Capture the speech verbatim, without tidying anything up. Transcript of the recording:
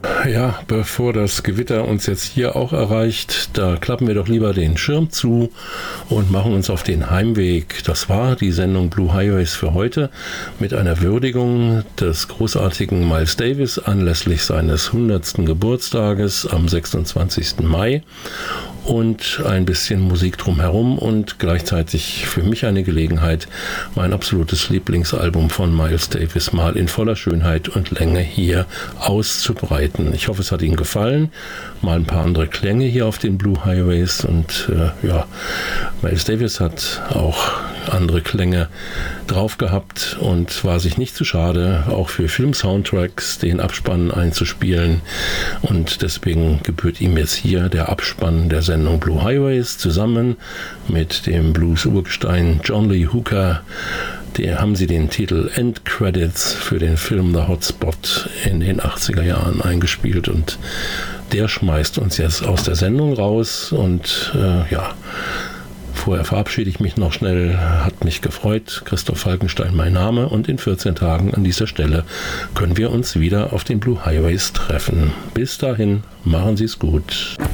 Ja, bevor das Gewitter uns jetzt hier auch erreicht, da klappen wir doch lieber den Schirm zu und machen uns auf den Heimweg. Das war die Sendung Blue Highways für heute mit einer Würdigung des großartigen Miles Davis anlässlich seines hundertsten Geburtstages am sechsundzwanzigsten Mai und ein bisschen Musik drumherum und gleichzeitig für mich eine Gelegenheit, mein absolutes Lieblingsalbum von Miles Davis mal in voller Schönheit und Länge hier auszubreiten. Ich hoffe, es hat Ihnen gefallen. Mal ein paar andere Klänge hier auf den Blue Highways und äh, ja, Miles Davis hat auch andere Klänge drauf gehabt und war sich nicht zu schade, auch für Film-Soundtracks den Abspann einzuspielen, und deswegen gebührt ihm jetzt hier der Abspann der Sendung Blue Highways zusammen mit dem Blues-Urgestein John Lee Hooker. Der haben sie den Titel End Credits für den Film The Hotspot in den achtziger Jahren eingespielt, und der schmeißt uns jetzt aus der Sendung raus. Und äh, ja, vorher verabschiede ich mich noch schnell. Hat mich gefreut. Christoph Falkenstein mein Name, und in vierzehn Tagen an dieser Stelle können wir uns wieder auf den Blue Highways treffen. Bis dahin, machen Sie es gut.